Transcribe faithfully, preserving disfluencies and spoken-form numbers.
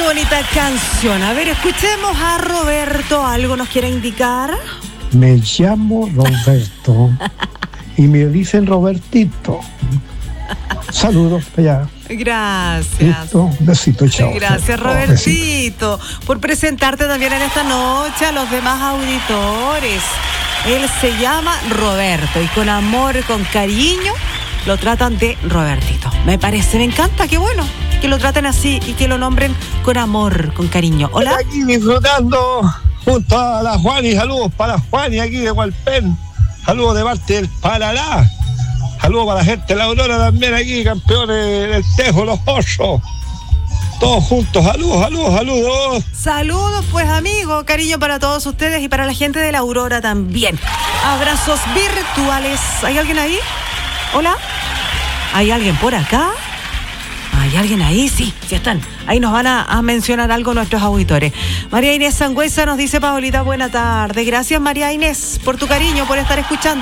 bonita canción. A ver, escuchemos a Roberto. ¿Algo nos quiere indicar? Me llamo Roberto y me dicen Robertito. Saludos allá. Gracias. Listo, un besito, chao. Gracias, Oh, Robertito, por presentarte también en esta noche a los demás auditores. Él se llama Roberto y con amor, con cariño, lo tratan de Robertito. Me parece, me encanta, qué bueno que lo traten así y que lo nombren con amor, con cariño. Hola. Estoy aquí disfrutando junto a la Juani. Saludos para Juani aquí de Hualpén. Saludos de parte del Palalá. Saludos para la gente de la Aurora también aquí, campeones del Tejo, los osos. Todos juntos, saludos, saludos, saludos. Saludos, pues, amigo, cariño para todos ustedes y para la gente de la Aurora también. Abrazos virtuales. ¿Hay alguien ahí? Hola. ¿Hay alguien por acá? ¿Hay alguien ahí? Sí, sí están. Ahí nos van a, a mencionar algo nuestros auditores. María Inés Sangüesa nos dice: Paolita, buena tarde. Gracias, María Inés, por tu cariño, por estar escuchando.